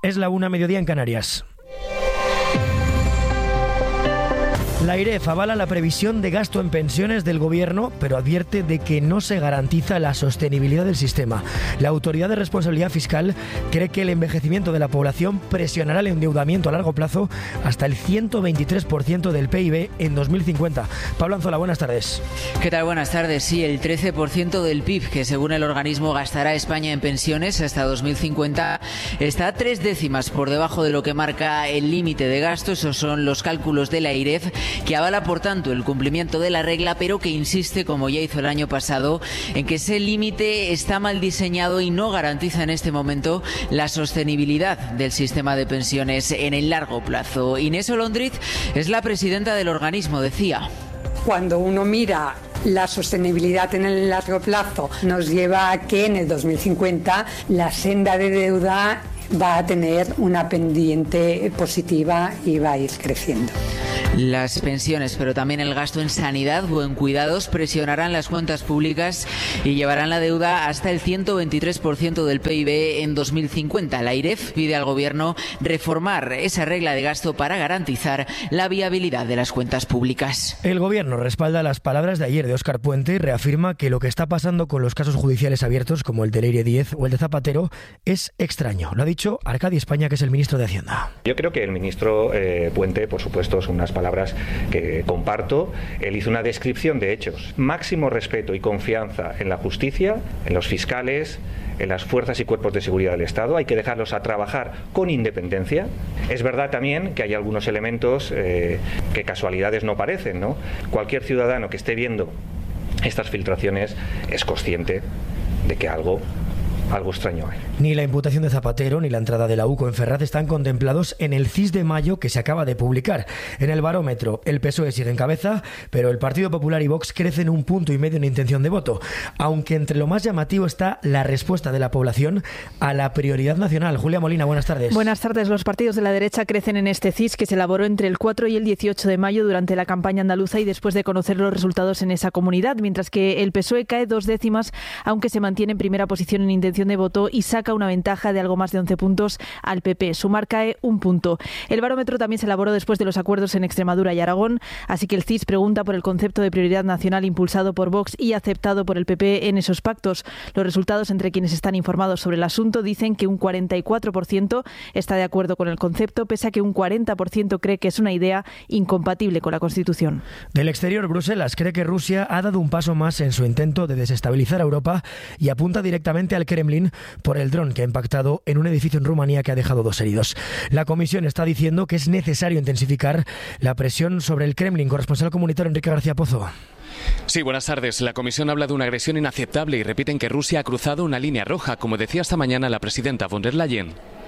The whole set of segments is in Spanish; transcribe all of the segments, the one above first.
Es la 1:00 en Canarias. La AIREF avala la previsión de gasto en pensiones del Gobierno, pero advierte de que no se garantiza la sostenibilidad del sistema. La Autoridad de Responsabilidad Fiscal cree que el envejecimiento de la población presionará el endeudamiento a largo plazo hasta el 123% del PIB en 2050. Pablo Anzola, buenas tardes. ¿Qué tal? Buenas tardes. Sí, el 13% del PIB que según el organismo gastará España en pensiones hasta 2050 está 3 décimas por debajo de lo que marca el límite de gasto. Esos son los cálculos de la AIREF, que avala por tanto el cumplimiento de la regla, pero que insiste, como ya hizo el año pasado, en que ese límite está mal diseñado y no garantiza en este momento la sostenibilidad del sistema de pensiones en el largo plazo. Inés Olondriz es la presidenta del organismo, decía. Cuando uno mira la sostenibilidad en el largo plazo, nos lleva a que en el 2050 la senda de deuda va a tener una pendiente positiva y va a ir creciendo. Las pensiones, pero también el gasto en sanidad o en cuidados presionarán las cuentas públicas y llevarán la deuda hasta el 123% del PIB en 2050. La AIREF pide al Gobierno reformar esa regla de gasto para garantizar la viabilidad de las cuentas públicas. El Gobierno respalda las palabras de ayer de Óscar Puente y reafirma que lo que está pasando con los casos judiciales abiertos, como el de Leire 10 o el de Zapatero, es extraño. Lo ha dicho Arcadi España, que es el ministro de Hacienda. Yo creo que el ministro Puente, por supuesto, son unas palabras que comparto. Él hizo una descripción de hechos. Máximo respeto y confianza en la justicia, en los fiscales, en las fuerzas y cuerpos de seguridad del Estado. Hay que dejarlos a trabajar con independencia. Es verdad también que hay algunos elementos que casualidades no parecen, ¿no? Cualquier ciudadano que esté viendo estas filtraciones es consciente de que algo extraño hay. Ni la imputación de Zapatero ni la entrada de la UCO en Ferraz están contemplados en el CIS de mayo que se acaba de publicar. En el barómetro, el PSOE sigue en cabeza, pero el Partido Popular y Vox crecen 1,5 puntos en intención de voto. Aunque entre lo más llamativo está la respuesta de la población a la prioridad nacional. Julia Molina, buenas tardes. Buenas tardes. Los partidos de la derecha crecen en este CIS que se elaboró entre el 4 y el 18 de mayo durante la campaña andaluza y después de conocer los resultados en esa comunidad, mientras que el PSOE cae 2 décimas, aunque se mantiene en primera posición en intención de voto y saca una ventaja de algo más de 11 puntos al PP. Sumar cae 1 punto. El barómetro también se elaboró después de los acuerdos en Extremadura y Aragón, así que el CIS pregunta por el concepto de prioridad nacional impulsado por Vox y aceptado por el PP en esos pactos. Los resultados entre quienes están informados sobre el asunto dicen que un 44% está de acuerdo con el concepto, pese a que un 40% cree que es una idea incompatible con la Constitución. Del exterior, Bruselas cree que Rusia ha dado un paso más en su intento de desestabilizar a Europa y apunta directamente al Kremlin por el dron que ha impactado en un edificio en Rumanía que ha dejado 2 heridos. La Comisión está diciendo que es necesario intensificar la presión sobre el Kremlin. Corresponsal comunitario Enrique García Pozo. Sí, buenas tardes. La Comisión habla de una agresión inaceptable y repiten que Rusia ha cruzado una línea roja, como decía esta mañana la presidenta von der Leyen.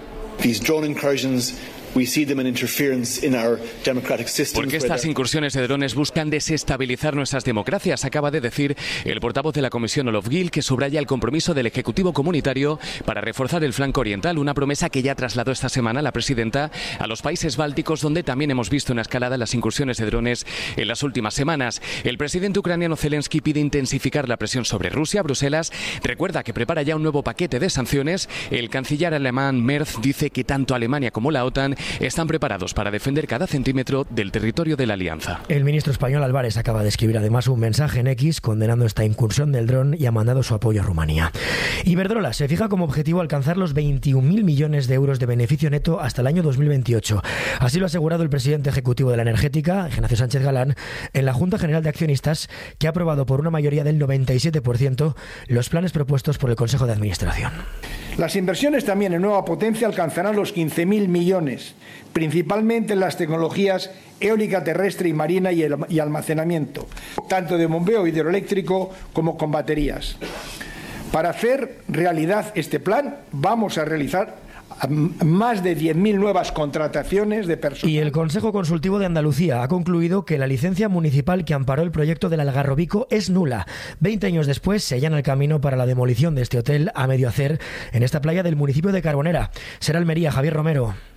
Porque estas incursiones de drones buscan desestabilizar nuestras democracias, acaba de decir el portavoz de la Comisión Olof Gil, que subraya el compromiso del Ejecutivo Comunitario para reforzar el flanco oriental, una promesa que ya trasladó esta semana la presidenta a los países bálticos, donde también hemos visto una escalada en las incursiones de drones en las últimas semanas. El presidente ucraniano Zelensky pide intensificar la presión sobre Rusia. Bruselas recuerda que prepara ya un nuevo paquete de sanciones. El canciller alemán Merz dice que tanto Alemania como la OTAN están preparados para defender cada centímetro del territorio de la alianza. El ministro español Álvarez acaba de escribir además un mensaje en X condenando esta incursión del dron y ha mandado su apoyo a Rumanía. Iberdrola se fija como objetivo alcanzar los 21.000 millones de euros de beneficio neto hasta el año 2028. Así lo ha asegurado el presidente ejecutivo de la energética, Ignacio Sánchez Galán, en la Junta General de Accionistas, que ha aprobado por una mayoría del 97% los planes propuestos por el Consejo de Administración. Las inversiones también en nueva potencia alcanzarán los 15.000 millones, principalmente en las tecnologías eólica terrestre y marina y almacenamiento, tanto de bombeo hidroeléctrico como con baterías. Para hacer realidad este plan, vamos a realizar más de 10.000 nuevas contrataciones de personal. Y el Consejo Consultivo de Andalucía ha concluido que la licencia municipal que amparó el proyecto del Algarrobico es nula. 20 años después se allana el camino para la demolición de este hotel a medio hacer en esta playa del municipio de Carbonera. Será Almería, Javier Romero.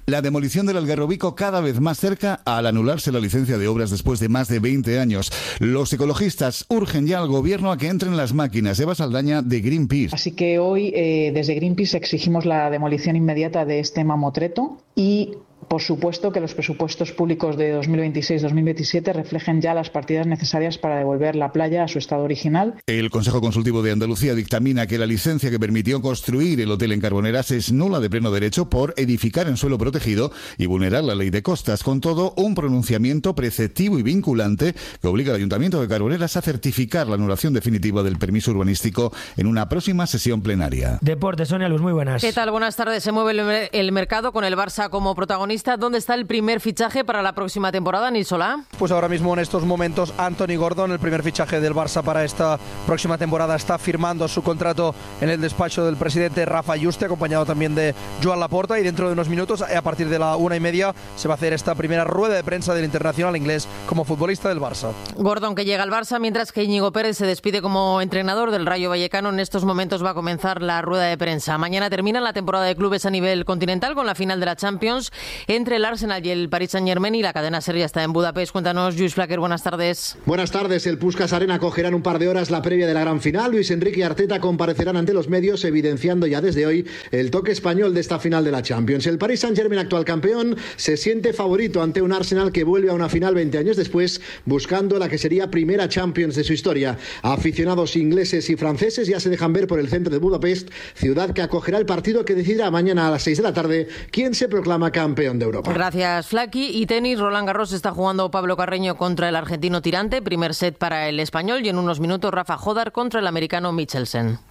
La demolición del Algarrobico cada vez más cerca al anularse la licencia de obras después de más de 20 años. Los ecologistas urgen ya al gobierno a que entren las máquinas. Eva Saldaña, de Greenpeace. Así que hoy desde Greenpeace exigimos la demolición inmediata de este mamotreto y, por supuesto, que los presupuestos públicos de 2026-2027 reflejen ya las partidas necesarias para devolver la playa a su estado original. El Consejo Consultivo de Andalucía dictamina que la licencia que permitió construir el hotel en Carboneras es nula de pleno derecho por edificar en suelo protegido y vulnerar la ley de costas. Con todo, un pronunciamiento preceptivo y vinculante que obliga al Ayuntamiento de Carboneras a certificar la anulación definitiva del permiso urbanístico en una próxima sesión plenaria. Deportes, Sonia Luz, muy buenas. ¿Qué tal? Buenas tardes. Se mueve el mercado con el Barça como protagonista. ¿Dónde está el primer fichaje para la próxima temporada, Nil Solá? Pues ahora mismo, en estos momentos, Anthony Gordon, el primer fichaje del Barça para esta próxima temporada, está firmando su contrato en el despacho del presidente Rafa Yuste, acompañado también de Joan Laporta, y dentro de unos minutos, a partir de la 1:30, se va a hacer esta primera rueda de prensa del internacional inglés como futbolista del Barça. Gordon, que llega al Barça, mientras que Íñigo Pérez se despide como entrenador del Rayo Vallecano. En estos momentos va a comenzar la rueda de prensa. Mañana termina la temporada de clubes a nivel continental con la final de la Champions entre el Arsenal y el Paris Saint-Germain, y la cadena SER ya está en Budapest. Cuéntanos, Lluís Flaquer, buenas tardes. Buenas tardes. El Puskás Arena acogerá en un par de horas la previa de la gran final. Luis Enrique y Arteta comparecerán ante los medios, evidenciando ya desde hoy el toque español de esta final de la Champions. El Paris Saint-Germain, actual campeón, se siente favorito ante un Arsenal que vuelve a una final 20 años después, buscando la que sería primera Champions de su historia. Aficionados ingleses y franceses ya se dejan ver por el centro de Budapest, ciudad que acogerá el partido que decidirá mañana a las 6 de la tarde quién se proclama campeón de Europa. Gracias, Flaqui. Y tenis, Roland Garros está jugando Pablo Carreño contra el argentino Tirante, primer set para el español, y en unos minutos Rafa Jodar contra el americano Michelsen.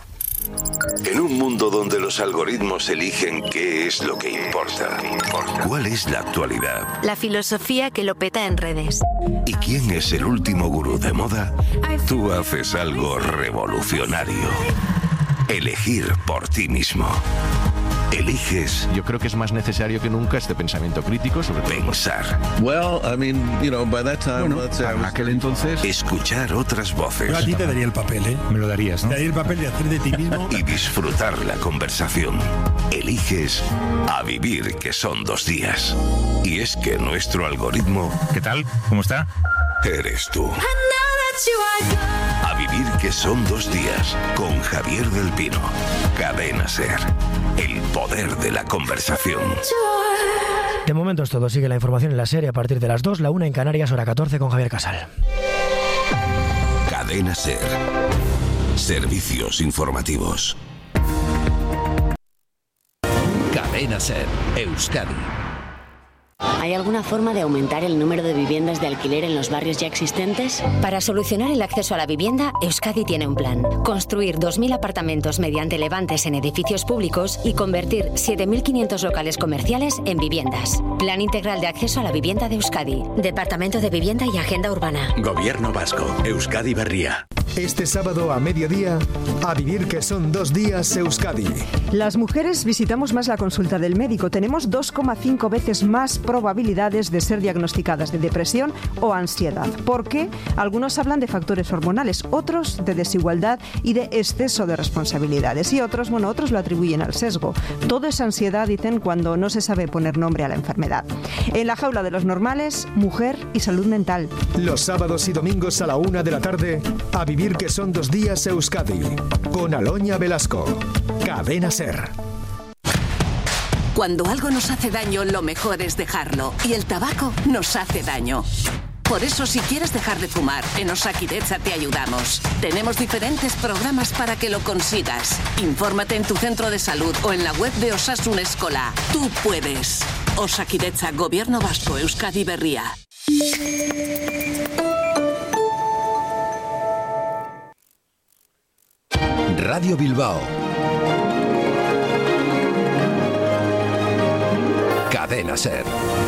En un mundo donde los algoritmos eligen qué es lo que importa, ¿cuál es la actualidad? La filosofía que lo peta en redes. ¿Y quién es el último gurú de moda? Tú haces algo revolucionario. Elegir por ti mismo. Yo creo que es más necesario que nunca este pensamiento crítico sobre pensar. Bueno, a aquel entonces. Escuchar otras voces. Yo a ti te daría el papel, ¿eh? Me lo darías, ¿no? Te daría el papel de hacer de ti mismo. Y disfrutar la conversación. Eliges a vivir, que son 2 días. Y es que nuestro algoritmo... ¿Qué tal? ¿Cómo está? Eres tú. A vivir, que son 2 días, con Javier del Pino. Cadena SER. El poder de la conversación. De momento es todo. Sigue la información en la serie a partir de las 2, la 1 en Canarias, hora 14, con Javier Casal. Cadena SER. Servicios informativos. Cadena SER, Euskadi. ¿Hay alguna forma de aumentar el número de viviendas de alquiler en los barrios ya existentes? Para solucionar el acceso a la vivienda, Euskadi tiene un plan. Construir 2.000 apartamentos mediante levantes en edificios públicos y convertir 7.500 locales comerciales en viviendas. Plan integral de acceso a la vivienda de Euskadi. Departamento de Vivienda y Agenda Urbana. Gobierno Vasco. Euskadi Berria. Este sábado a mediodía, a vivir, que son 2 días, Euskadi. Las mujeres visitamos más la consulta del médico. Tenemos 2,5 veces más probabilidades de ser diagnosticadas de depresión o ansiedad. ¿Por qué? Algunos hablan de factores hormonales, otros de desigualdad y de exceso de responsabilidades. Y otros lo atribuyen al sesgo. Todo es ansiedad, dicen, cuando no se sabe poner nombre a la enfermedad. En la jaula de los normales, mujer y salud mental. Los sábados y domingos a la 1 de la tarde, a vivir, que son 2 días, Euskadi. Con Aloña Velasco. Cadena SER. Cuando algo nos hace daño, lo mejor es dejarlo. Y el tabaco nos hace daño. Por eso, si quieres dejar de fumar, en Osakidetza te ayudamos. Tenemos diferentes programas para que lo consigas. Infórmate en tu centro de salud o en la web de Osasun Eskola. Tú puedes. Osakidetza, Gobierno Vasco, Euskadi Berria. Radio Bilbao. Cadena SER.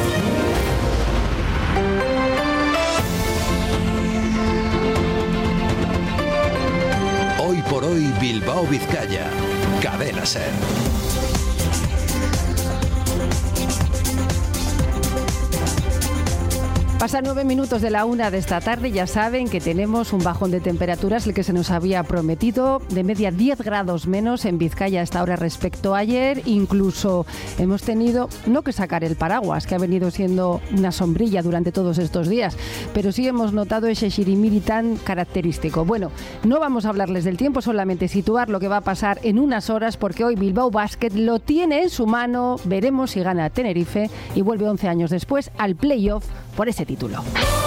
Hoy por hoy, Bilbao, Vizcaya. Cadena SER. Pasan 9 minutos de la 1 de esta tarde. Ya saben que tenemos un bajón de temperaturas, el que se nos había prometido, de media 10 grados menos en Vizcaya hasta ahora respecto a ayer. Incluso hemos tenido, no que sacar el paraguas, que ha venido siendo una sombrilla durante todos estos días, pero sí hemos notado ese xirimiri tan característico. Bueno, no vamos a hablarles del tiempo, solamente situar lo que va a pasar en unas horas, porque hoy Bilbao Basket lo tiene en su mano. Veremos si gana Tenerife y vuelve 11 años después al playoff por ese título.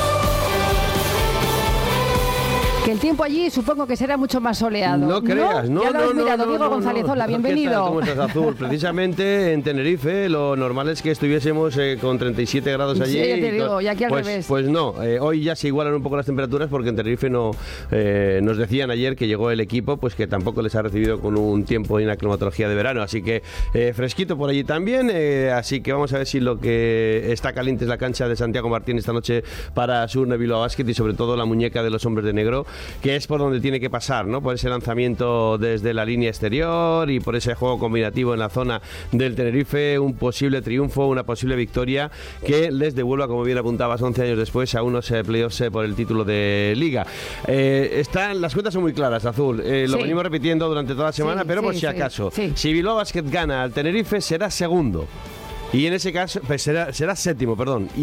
Que el tiempo allí supongo que será mucho más soleado. No creas, no. Ya lo has mirado, Diego González, hola, bienvenido. ¿Qué tal? ¿Cómo estás, Azul? Precisamente en Tenerife lo normal es que estuviésemos con 37 grados allí. Sí, ya te digo, y aquí al revés. Pues no, hoy ya se igualan un poco las temperaturas porque en Tenerife no nos decían ayer que llegó el equipo, pues que tampoco les ha recibido con un tiempo y una climatología de verano, así que fresquito por allí también, así que vamos a ver si lo que está caliente es la cancha de Santiago Martín esta noche para Surne Bilbao Basket y sobre todo la muñeca de los hombres de negro, que es por donde tiene que pasar, ¿no? Por ese lanzamiento desde la línea exterior y por ese juego combinativo en la zona del Tenerife, un posible triunfo, una posible victoria que les devuelva, como bien apuntabas, 11 años después a unos playoffs por el título de Liga. Las cuentas son muy claras, Azul, lo venimos repitiendo durante toda la semana, pero por si acaso, si Bilbao Basket gana al Tenerife será segundo. Y en ese caso, pues será séptimo,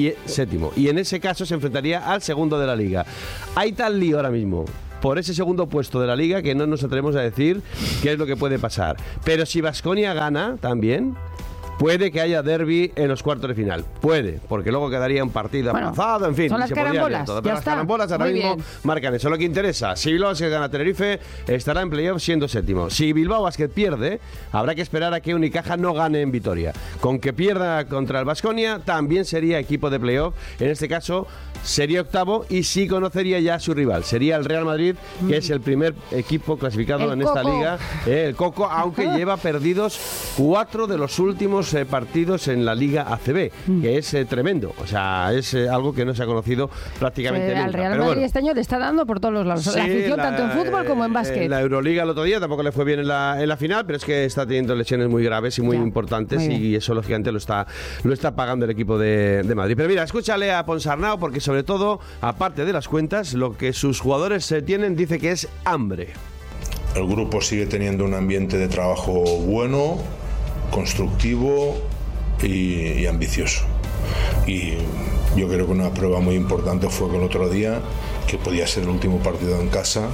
y en ese caso se enfrentaría al segundo de la Liga. Hay tal lío ahora mismo por ese segundo puesto de la Liga que no nos atrevemos a decir qué es lo que puede pasar. Pero si Baskonia gana también, puede que haya derbi en los cuartos de final. Puede, porque luego quedaría un partido aplazado, en fin. Son las carambolas, pero las carambolas ahora mismo marcan eso. Lo que interesa, si Bilbao Basket gana Tenerife, estará en playoff siendo séptimo. Si Bilbao Basket pierde, habrá que esperar a que Unicaja no gane en Vitoria. Con que pierda contra el Baskonia, también sería equipo de playoff. En este caso, sería octavo y sí conocería ya a su rival. Sería el Real Madrid, que es el primer equipo clasificado en esta liga. El Coco, aunque lleva perdidos 4 de los últimos partidos en la Liga ACB, que es tremendo. O sea, es algo que no se ha conocido prácticamente nunca. Al Real Madrid este año le está dando por todos los lados. Sí, la afición tanto en fútbol como en básquet. La Euroliga el otro día tampoco le fue bien en la final, pero es que está teniendo lesiones muy graves y muy importantes y eso lógicamente lo está pagando el equipo de Madrid. Pero mira, escúchale a Ponsarnau porque sobre todo, aparte de las cuentas, lo que sus jugadores tienen dice que es hambre. El grupo sigue teniendo un ambiente de trabajo bueno, constructivo y ambicioso. Y yo creo que una prueba muy importante fue que el otro día, que podía ser el último partido en casa,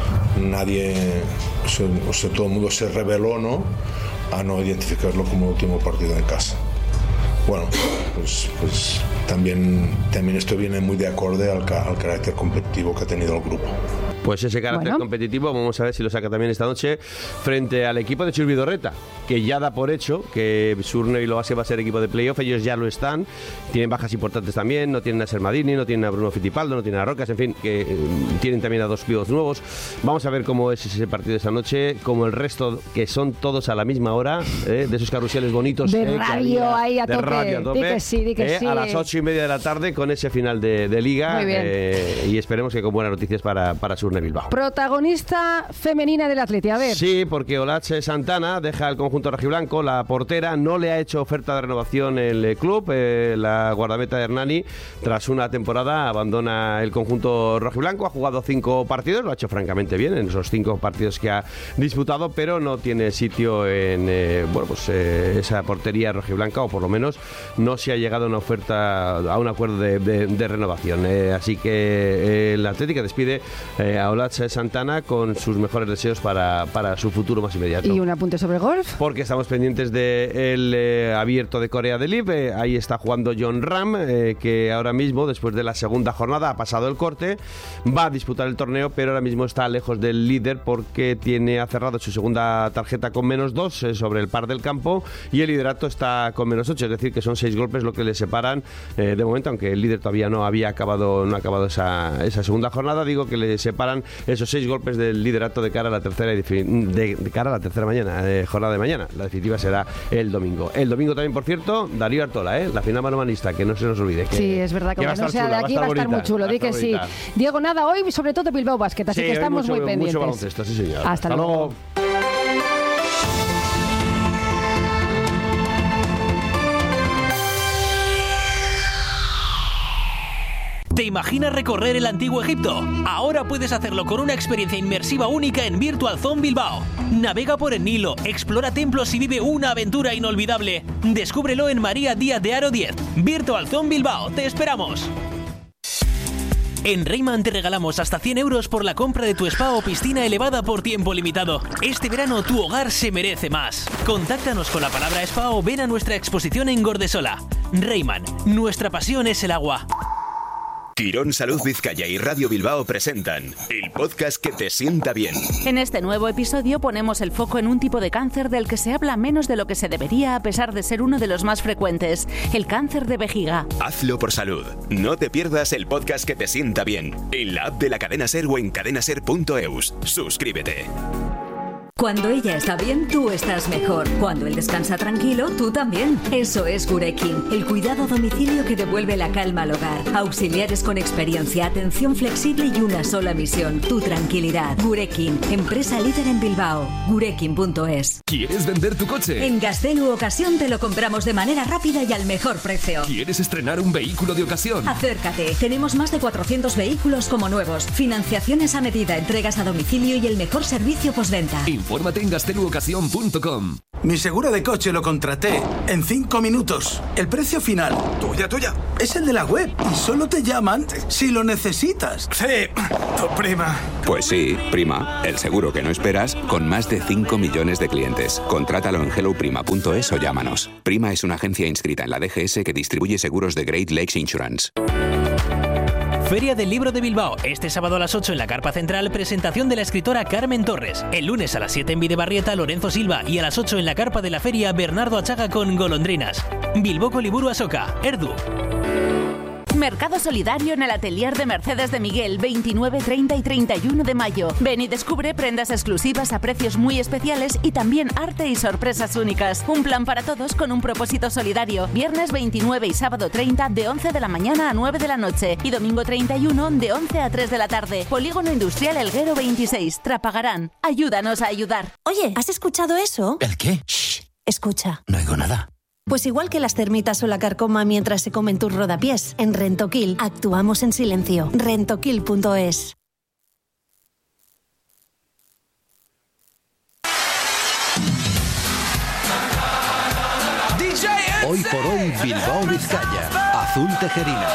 todo el mundo se rebeló, ¿no?, a no identificarlo como el último partido en casa. Bueno, pues también esto viene muy de acorde al carácter competitivo que ha tenido el grupo. Pues ese carácter competitivo vamos a ver si lo saca también esta noche frente al equipo de Chus Vidorreta, que ya da por hecho que Surne Bilbao Basket va a ser equipo de playoff. Ellos ya lo están, tienen bajas importantes también, no tienen a Sermadini, no tienen a Bruno Fittipaldo, no tienen a Rocas, en fin, que tienen también a 2 pivots nuevos. Vamos a ver cómo es ese partido esta noche, como el resto, que son todos a la misma hora, de esos carruseles bonitos de radio ahí a tope. Di que sí, a las 8:30 de la tarde con ese final de Liga. Y esperemos que con buenas noticias para Surne Bilbao. Protagonista femenina del Atleti, a ver. Sí, porque Olatxe Santana deja el conjunto rojiblanco. La portera no le ha hecho oferta de renovación el club. La guardameta de Hernani, tras una temporada, abandona el conjunto rojiblanco. Ha jugado 5 partidos, lo ha hecho francamente bien en esos 5 partidos que ha disputado, pero no tiene sitio en esa portería rojiblanca, o por lo menos no se ha llegado a una oferta, a un acuerdo de renovación. Así que el Atlético despide a Olatxe Santana con sus mejores deseos para su futuro más inmediato. ¿Y un apunte sobre golf? Porque estamos pendientes del abierto de Corea del Libre. Ahí está jugando Jon Rahm, que ahora mismo, después de la segunda jornada, ha pasado el corte, va a disputar el torneo, pero ahora mismo está lejos del líder porque ha cerrado su segunda tarjeta con -2 sobre el par del campo y el liderato está con -8, es decir, que son 6 golpes lo que le separan de momento, aunque el líder todavía no ha acabado esa segunda jornada. Digo que le separan esos 6 golpes del liderato de cara a la tercera jornada de mañana. La definitiva será el domingo. El domingo también, por cierto, Darío Artola, la final manomanista, que no se nos olvide. Sí, es verdad que no sea de aquí va a estar muy chulo, di que sí. Diego, nada, hoy sobre todo Bilbao Basket, así que estamos muy pendientes. Mucho baloncesto, sí señor. Hasta luego. ¿Te imaginas recorrer el antiguo Egipto? Ahora puedes hacerlo con una experiencia inmersiva única en Virtual Zone Bilbao. Navega por el Nilo, explora templos y vive una aventura inolvidable. Descúbrelo en María Díaz de Haro 10. Virtual Zone Bilbao, te esperamos. En Reimann te regalamos hasta 100 euros por la compra de tu spa o piscina elevada por tiempo limitado. Este verano tu hogar se merece más. Contáctanos con la palabra spa o ven a nuestra exposición en Gordesola. Reimann, nuestra pasión es el agua. Quirón Salud Vizcaya y Radio Bilbao presentan el podcast que te sienta bien. En este nuevo episodio ponemos el foco en un tipo de cáncer del que se habla menos de lo que se debería, a pesar de ser uno de los más frecuentes, el cáncer de vejiga. Hazlo por salud. No te pierdas el podcast que te sienta bien en la app de la Cadena Ser o en cadenaser.eus. Suscríbete. Cuando ella está bien, tú estás mejor. Cuando él descansa tranquilo, tú también. Eso es Gurekin, el cuidado a domicilio que devuelve la calma al hogar. Auxiliares con experiencia, atención flexible y una sola misión, tu tranquilidad. Gurekin, empresa líder en Bilbao. Gurekin.es. ¿Quieres vender tu coche? En Gaztelu Ocasión te lo compramos de manera rápida y al mejor precio. ¿Quieres estrenar un vehículo de ocasión? Acércate. Tenemos más de 400 vehículos como nuevos. Financiaciones a medida, entregas a domicilio y el mejor servicio postventa. Infórmate en gazteluocasión.com. Mi seguro de coche lo contraté en 5 minutos. El precio final, tuya, es el de la web y solo te llaman si lo necesitas. Sí, tu prima. Pues sí, Prima, el seguro que no esperas con más de 5 millones de clientes. Contrátalo en helloprima.es o llámanos. Prima es una agencia inscrita en la DGS que distribuye seguros de Great Lakes Insurance. Feria del Libro de Bilbao. Este sábado a las 8 en la Carpa Central, presentación de la escritora Carmen Torres. El lunes a las 7 en Bidebarrieta, Lorenzo Silva. Y a las 8 en la Carpa de la Feria, Bernardo Achaga con Golondrinas. Bilboko Liburu Asoka, Erdu. Mercado solidario en el atelier de Mercedes de Miguel, 29, 30 y 31 de mayo. Ven y descubre prendas exclusivas a precios muy especiales y también arte y sorpresas únicas. Un plan para todos con un propósito solidario. Viernes 29 y sábado 30 de 11 de la mañana a 9 de la noche. Y domingo 31 de 11 a 3 de la tarde. Polígono Industrial Elguero 26, Trapagarán. Ayúdanos a ayudar. Oye, ¿has escuchado eso? ¿El qué? Shh, escucha. No oigo nada. Pues igual que las termitas o la carcoma mientras se comen tus rodapiés, en Rentoquil actuamos en silencio. Rentoquil.es. Hoy por hoy Bilbao Vizcaya, Azul Tejerina.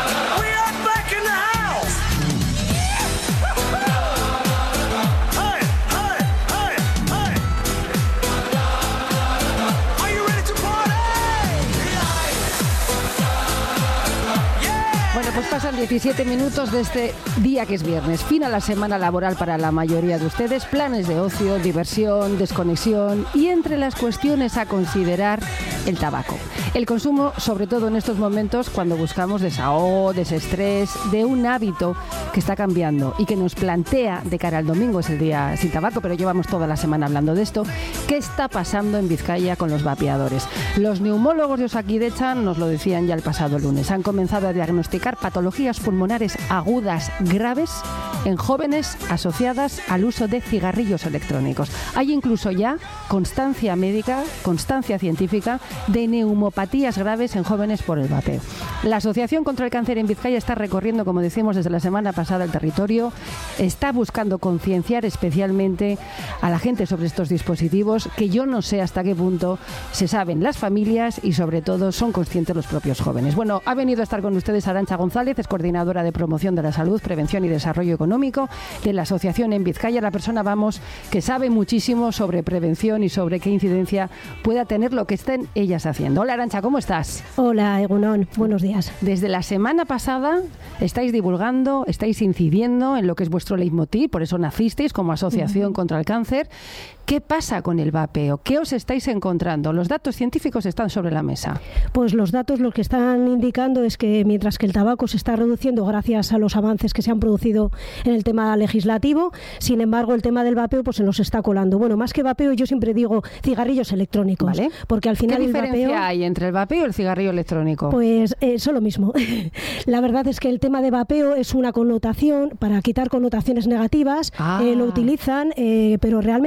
Bueno, pues pasan 17 minutos de este día que es viernes. Fin a la semana laboral para la mayoría de ustedes. Planes de ocio, diversión, desconexión y entre las cuestiones a considerar el tabaco. El consumo, sobre todo en estos momentos cuando buscamos desahogo, desestrés, de un hábito que está cambiando y que nos plantea de cara al domingo, es el día sin tabaco, pero llevamos toda la semana hablando de esto. ¿Qué está pasando en Vizcaya con los vapeadores? Los neumólogos de Osakidetza nos lo decían ya el pasado lunes. Han comenzado a diagnosticar patologías pulmonares agudas graves en jóvenes asociadas al uso de cigarrillos electrónicos. Hay incluso ya constancia médica, constancia científica de neumopatías graves en jóvenes por el vapeo. La Asociación contra el Cáncer en Vizcaya está recorriendo, como decimos desde la semana pasada, el territorio. Está buscando concienciar especialmente a la gente sobre estos dispositivos, que yo no sé hasta qué punto se saben las familias y sobre todo son conscientes los propios jóvenes. Bueno, ha venido a estar con ustedes Arantxa González, es coordinadora de promoción de la salud, prevención y desarrollo económico de la Asociación en Vizcaya, la persona, vamos, que sabe muchísimo sobre prevención y sobre qué incidencia pueda tener lo que estén ellas haciendo. Hola Arantxa, ¿cómo estás? Hola Egunon, buenos días. Desde la semana pasada estáis divulgando, estáis incidiendo en lo que es vuestro leitmotiv, por eso nacisteis como Asociación contra el Cáncer. ¿Qué pasa con el vapeo? ¿Qué os estáis encontrando? Los datos científicos están sobre la mesa. Pues los datos lo que están indicando es que mientras que el tabaco se está reduciendo gracias a los avances que se han producido en el tema legislativo, sin embargo el tema del vapeo pues se nos está colando. Bueno, más que vapeo yo siempre digo cigarrillos electrónicos, ¿vale? Porque al final ¿qué diferencia hay entre el vapeo y el cigarrillo electrónico? Pues son lo mismo. La verdad es que el tema de vapeo es una connotación, para quitar connotaciones negativas, lo utilizan, pero realmente es un cigarrillo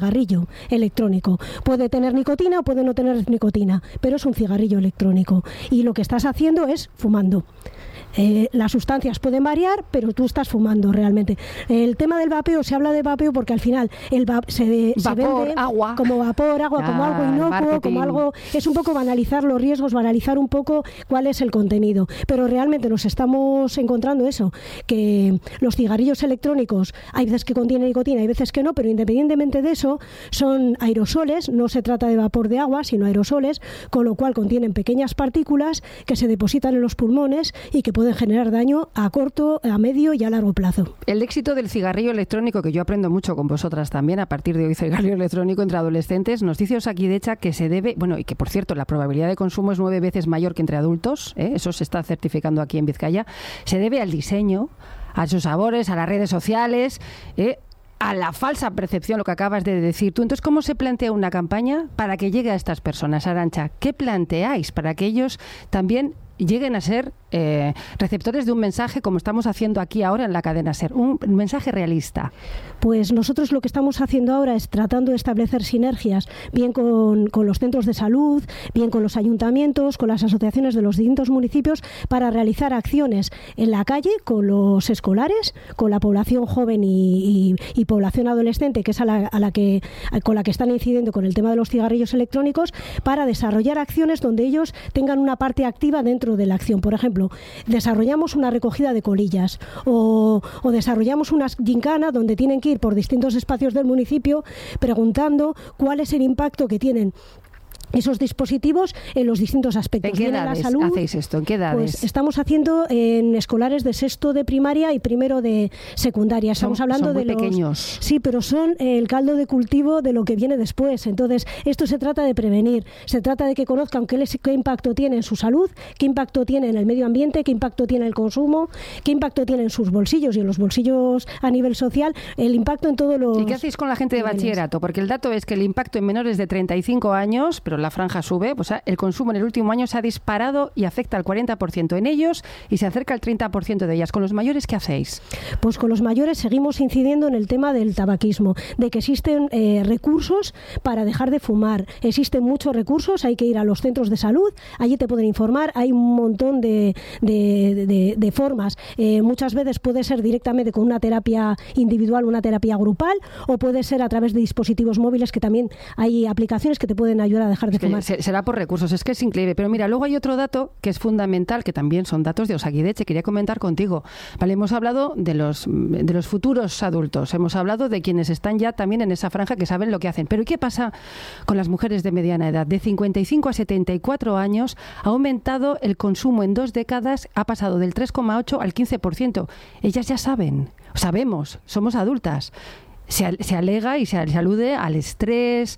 cigarrillo electrónico. Puede tener nicotina o puede no tener nicotina, pero es un cigarrillo electrónico. Y lo que estás haciendo es fumando. Las sustancias pueden variar, pero tú estás fumando realmente. El tema del vapeo, se habla de vapeo porque al final se vende agua. Como vapor, agua, como algo inocuo, marketing. como algo... Es un poco banalizar los riesgos, banalizar un poco cuál es el contenido. Pero realmente nos estamos encontrando eso, que los cigarrillos electrónicos hay veces que contienen nicotina, hay veces que no, pero independientemente de eso, son aerosoles, no se trata de vapor de agua, sino aerosoles, con lo cual contienen pequeñas partículas que se depositan en los pulmones y que pueden generar daño a corto, a medio y a largo plazo. El éxito del cigarrillo electrónico, que yo aprendo mucho con vosotras también, a partir de hoy cigarrillo electrónico entre adolescentes, nos dice Osakidecha que se debe, bueno, y que por cierto la probabilidad de consumo es 9 veces mayor que entre adultos, eso se está certificando aquí en Vizcaya, se debe al diseño, a sus sabores, a las redes sociales, a la falsa percepción, lo que acabas de decir tú. Entonces, ¿cómo se plantea una campaña para que llegue a estas personas, Arantxa? ¿Qué planteáis para que ellos también lleguen a ser receptores de un mensaje como estamos haciendo aquí ahora en la cadena SER, un mensaje realista? Pues nosotros lo que estamos haciendo ahora es tratando de establecer sinergias, bien con los centros de salud, bien con los ayuntamientos, con las asociaciones de los distintos municipios, para realizar acciones en la calle con los escolares, con la población joven y población adolescente, que es con la que están incidiendo con el tema de los cigarrillos electrónicos, para desarrollar acciones donde ellos tengan una parte activa dentro de la acción. Por ejemplo, desarrollamos una recogida de colillas o desarrollamos una gincana donde tienen que ir por distintos espacios del municipio preguntando cuál es el impacto que tienen esos dispositivos en los distintos aspectos. ¿En qué edades la salud, hacéis esto? ¿En qué edades? Pues estamos haciendo en escolares de sexto de primaria y primero de secundaria. Estamos hablando son muy de los pequeños. Sí, pero son el caldo de cultivo de lo que viene después. Entonces, esto se trata de prevenir, se trata de que conozcan qué impacto tiene en su salud, qué impacto tiene en el medio ambiente, qué impacto tiene el consumo, qué impacto tiene en sus bolsillos y en los bolsillos a nivel social, el impacto en todos los... ¿Y qué hacéis con la gente de niveles? bachillerato? Porque el dato es que el impacto en menores de 35 años, pero la franja sube, pues el consumo en el último año se ha disparado y afecta al 40% en ellos y se acerca al 30% de ellas. ¿Con los mayores qué hacéis? Pues con los mayores seguimos incidiendo en el tema del tabaquismo, de que existen recursos para dejar de fumar. Existen muchos recursos, hay que ir a los centros de salud, allí te pueden informar, hay un montón de formas. Muchas veces puede ser directamente con una terapia individual, una terapia grupal, o puede ser a través de dispositivos móviles, que también hay aplicaciones que te pueden ayudar a dejar de fumar. Será por recursos, es que es increíble. Pero mira, luego hay otro dato que es fundamental, que también son datos de Osakidecha, quería comentar contigo. Vale, hemos hablado de los futuros adultos, hemos hablado de quienes están ya también en esa franja que saben lo que hacen. Pero ¿y qué pasa con las mujeres de mediana edad? De 55 a 74 años ha aumentado el consumo en 2 décadas, ha pasado del 3,8 al 15%. Ellas ya saben, sabemos, somos adultas. Se alega y se alude al estrés,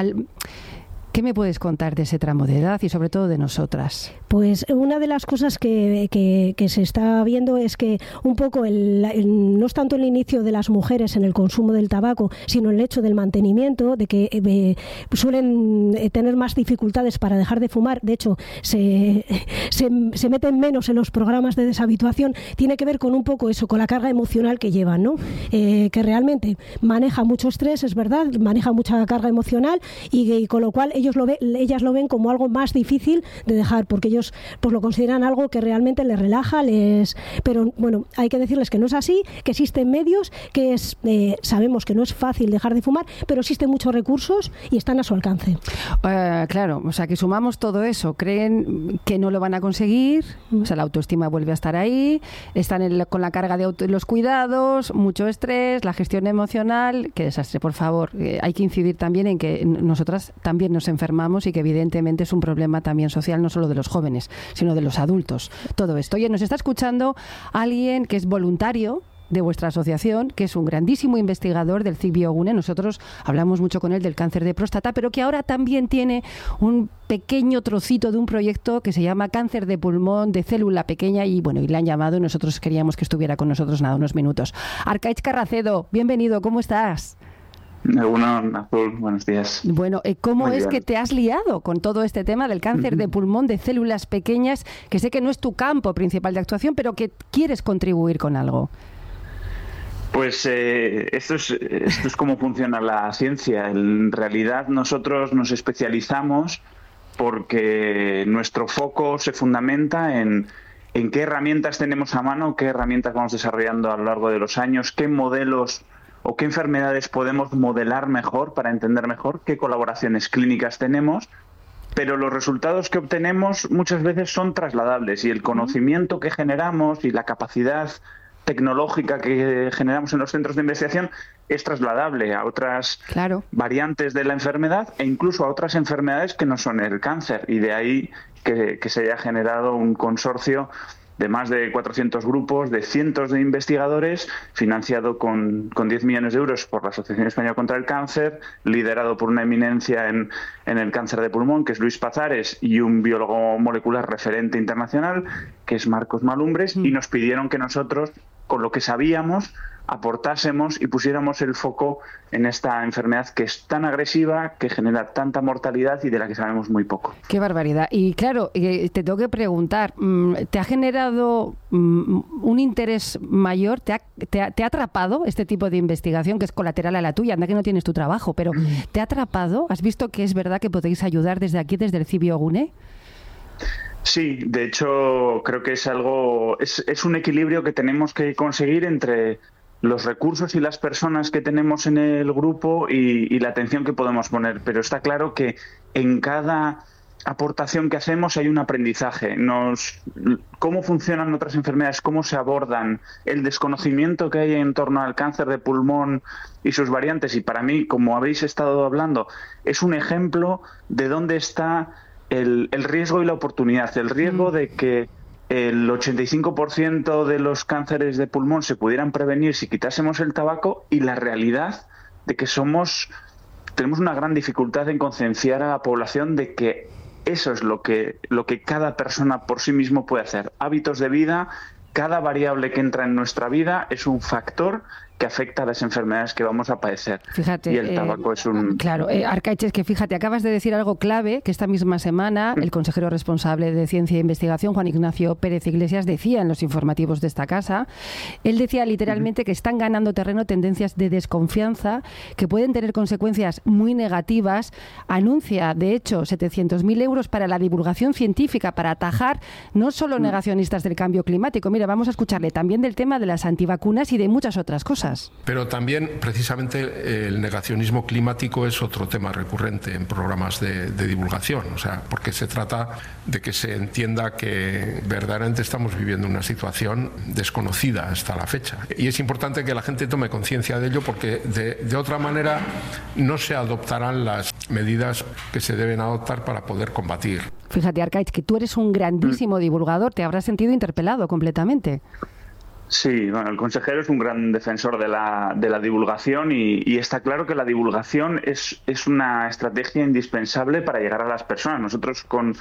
¿Qué me puedes contar de ese tramo de edad y sobre todo de nosotras? Pues una de las cosas que se está viendo es que un poco no es tanto el inicio de las mujeres en el consumo del tabaco, sino el hecho del mantenimiento, de que suelen tener más dificultades para dejar de fumar. De hecho, se meten menos en los programas de deshabituación. Tiene que ver con un poco eso, con la carga emocional que llevan, ¿no? Que realmente maneja mucho estrés, es verdad, maneja mucha carga emocional y con lo cual ellas lo ven como algo más difícil de dejar, porque ellos pues lo consideran algo que realmente les relaja, pero bueno, hay que decirles que no es así, que existen medios, que sabemos que no es fácil dejar de fumar, pero existen muchos recursos y están a su alcance. Claro, o sea que sumamos todo eso, creen que no lo van a conseguir, o sea la autoestima vuelve a estar ahí, están con la carga de los cuidados, mucho estrés, la gestión emocional, qué desastre, por favor. Hay que incidir también en que nosotras también nos enfermamos y que evidentemente es un problema también social, no solo de los jóvenes, sino de los adultos. Todo esto. Oye, nos está escuchando alguien que es voluntario de vuestra asociación, que es un grandísimo investigador del CIC Biogune. Nosotros hablamos mucho con él del cáncer de próstata, pero que ahora también tiene un pequeño trocito de un proyecto que se llama Cáncer de pulmón de célula pequeña y bueno, y le han llamado y nosotros queríamos que estuviera con nosotros unos minutos. Arkaitz Carracedo, bienvenido, ¿cómo estás? Azul, buenos días. Bueno, ¿cómo es que te has liado con todo este tema del cáncer de pulmón de células pequeñas, que sé que no es tu campo principal de actuación, pero que quieres contribuir con algo? Pues esto es cómo funciona la ciencia. En realidad nosotros nos especializamos porque nuestro foco se fundamenta en qué herramientas tenemos a mano, qué herramientas vamos desarrollando a lo largo de los años, qué modelos o qué enfermedades podemos modelar mejor para entender mejor, qué colaboraciones clínicas tenemos, pero los resultados que obtenemos muchas veces son trasladables y el conocimiento que generamos y la capacidad tecnológica que generamos en los centros de investigación es trasladable a otras variantes de la enfermedad e incluso a otras enfermedades que no son el cáncer, y de ahí que se haya generado un consorcio de más de 400 grupos, de cientos de investigadores, financiado con 10 millones de euros por la Asociación Española contra el Cáncer, liderado por una eminencia en el cáncer de pulmón, que es Luis Pazares, y un biólogo molecular referente internacional, que es Marcos Malumbres, y nos pidieron que nosotros, con lo que sabíamos, aportásemos y pusiéramos el foco en esta enfermedad que es tan agresiva, que genera tanta mortalidad y de la que sabemos muy poco. Qué barbaridad. Y claro, te tengo que preguntar, ¿te ha generado un interés mayor? ¿Te ha atrapado este tipo de investigación que es colateral a la tuya? Anda que no tienes tu trabajo, pero ¿te ha atrapado? ¿Has visto que es verdad que podéis ayudar desde aquí, desde el CIBio Gune? Sí, de hecho creo que es un equilibrio que tenemos que conseguir entre los recursos y las personas que tenemos en el grupo y la atención que podemos poner, pero está claro que en cada aportación que hacemos hay un aprendizaje. Cómo funcionan otras enfermedades, cómo se abordan, el desconocimiento que hay en torno al cáncer de pulmón y sus variantes, y para mí, como habéis estado hablando, es un ejemplo de dónde está el riesgo y la oportunidad, el riesgo de que el 85% de los cánceres de pulmón se pudieran prevenir si quitásemos el tabaco, y la realidad de que tenemos una gran dificultad en concienciar a la población de que eso es lo que cada persona por sí mismo puede hacer. Hábitos de vida, cada variable que entra en nuestra vida es un factor que afecta a las enfermedades que vamos a padecer. Fíjate, y el tabaco es un... Claro, Arcaich, es que fíjate, acabas de decir algo clave, que esta misma semana el consejero responsable de Ciencia e Investigación, Juan Ignacio Pérez Iglesias, decía en los informativos de esta casa, él decía literalmente que están ganando terreno tendencias de desconfianza que pueden tener consecuencias muy negativas. Anuncia, de hecho, 700.000 euros para la divulgación científica, para atajar no solo negacionistas del cambio climático. Mira, vamos a escucharle también del tema de las antivacunas y de muchas otras cosas. Pero también, precisamente, el negacionismo climático es otro tema recurrente en programas de divulgación, o sea, porque se trata de que se entienda que verdaderamente estamos viviendo una situación desconocida hasta la fecha. Y es importante que la gente tome conciencia de ello, porque de otra manera no se adoptarán las medidas que se deben adoptar para poder combatir. Fíjate, Arcaich, que tú eres un grandísimo divulgador, te habrás sentido interpelado completamente. Sí, bueno, el consejero es un gran defensor de la divulgación y está claro que la divulgación es una estrategia indispensable para llegar a las personas. Nosotros con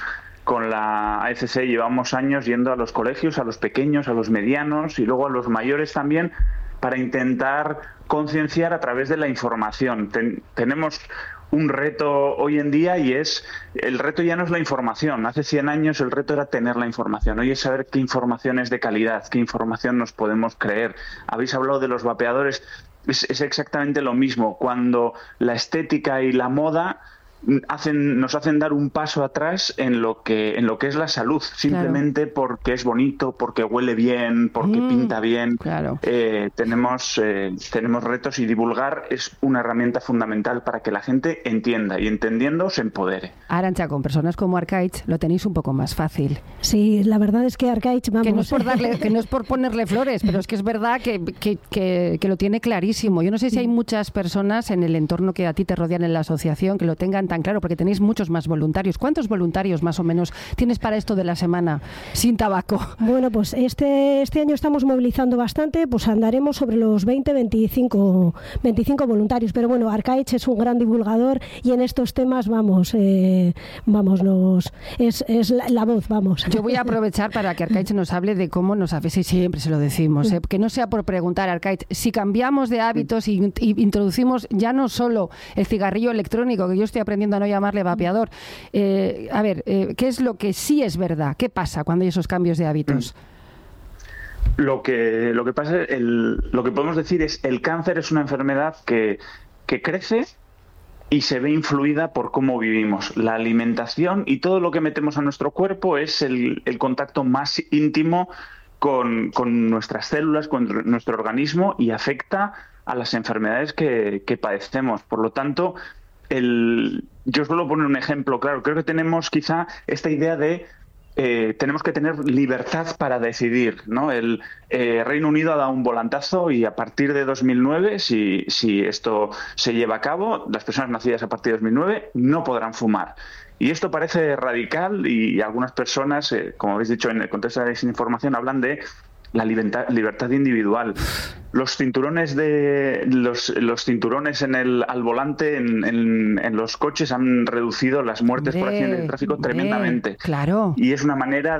la AFC llevamos años yendo a los colegios, a los pequeños, a los medianos y luego a los mayores también, para intentar concienciar a través de la información. Tenemos un reto hoy en día y el reto ya no es la información. Hace 100 años el reto era tener la información. Hoy es saber qué información es de calidad, qué información nos podemos creer. Habéis hablado de los vapeadores. Es exactamente lo mismo. Cuando la estética y la moda nos hacen dar un paso atrás en lo que es la salud, simplemente porque es bonito, porque huele bien, porque pinta bien. Claro. Tenemos retos y divulgar es una herramienta fundamental para que la gente entienda y entendiendo se empodere. Arantxa, con personas como Arcaich lo tenéis un poco más fácil. Sí, la verdad es que Arcaich, vamos... Que no es por ponerle flores, pero es que es verdad que lo tiene clarísimo. Yo no sé si hay muchas personas en el entorno que a ti te rodean en la asociación que lo tengan tan claro, porque tenéis muchos más voluntarios. ¿Cuántos voluntarios más o menos tienes para esto de la semana sin tabaco? Bueno, pues este año estamos movilizando bastante, pues andaremos sobre los 25 voluntarios, pero bueno, Arcaich es un gran divulgador y en estos temas es la voz, vamos. Yo voy a aprovechar para que Arcaich nos hable de cómo nos afecta, y siempre se lo decimos, que no sea por preguntar, Arcaich, si cambiamos de hábitos y introducimos ya no solo el cigarrillo electrónico, que yo estoy aprendiendo a no llamarle vapeador. ¿Qué es lo que sí es verdad? ¿Qué pasa cuando hay esos cambios de hábitos? Lo que pasa, lo que podemos decir es el cáncer es una enfermedad que crece y se ve influida por cómo vivimos. La alimentación y todo lo que metemos a nuestro cuerpo es el contacto más íntimo con nuestras células, con nuestro organismo, y afecta a las enfermedades que padecemos. Por lo tanto, yo suelo poner un ejemplo claro. Creo que tenemos quizá esta idea de tenemos que tener libertad para decidir, ¿no? El Reino Unido ha dado un volantazo y a partir de 2009, si esto se lleva a cabo, las personas nacidas a partir de 2009 no podrán fumar. Y esto parece radical y algunas personas, como habéis dicho en el contexto de la desinformación, hablan de la libertad individual. Los cinturones al volante en los coches han reducido las muertes por accidentes de tráfico tremendamente. Claro. Y es una manera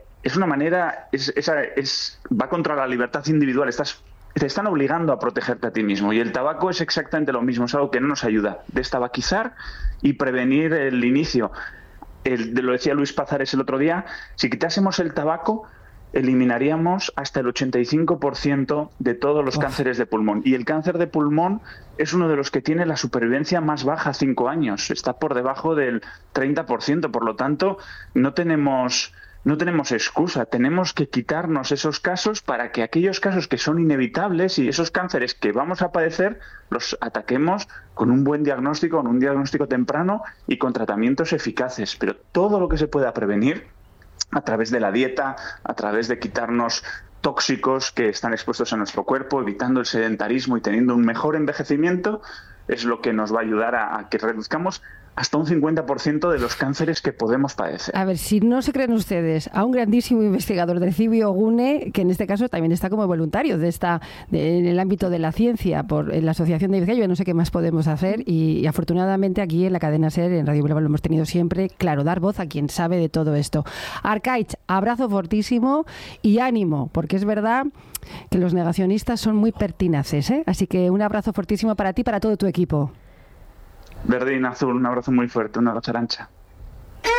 va contra la libertad individual. Te están obligando a protegerte a ti mismo. Y el tabaco es exactamente lo mismo. Es algo que no nos ayuda. Destabaquizar y prevenir el inicio. Lo decía Luis Pazares el otro día, si quitásemos el tabaco, eliminaríamos hasta el 85% de todos los cánceres de pulmón. Y el cáncer de pulmón es uno de los que tiene la supervivencia más baja a 5 años. Está por debajo del 30%. Por lo tanto, no tenemos excusa. Tenemos que quitarnos esos casos para que aquellos casos que son inevitables y esos cánceres que vamos a padecer los ataquemos con un buen diagnóstico, con un diagnóstico temprano y con tratamientos eficaces. Pero todo lo que se pueda prevenir a través de la dieta, a través de quitarnos tóxicos que están expuestos a nuestro cuerpo, evitando el sedentarismo y teniendo un mejor envejecimiento, es lo que nos va a ayudar a que reduzcamos hasta un 50% de los cánceres que podemos padecer. A ver, si no se creen ustedes, a un grandísimo investigador del CIBio Gune, que en este caso también está como voluntario en el ámbito de la ciencia, en la Asociación de Vizcaya, no sé qué más podemos hacer, y afortunadamente aquí en la cadena SER, en Radio Bilbao, lo hemos tenido siempre, claro, dar voz a quien sabe de todo esto. Arkaitz, abrazo fortísimo y ánimo, porque es verdad que los negacionistas son muy pertinaces, ¿eh? Así que un abrazo fortísimo para ti y para todo tu equipo. Verdín Azul, un abrazo muy fuerte, una abrazo Arancha.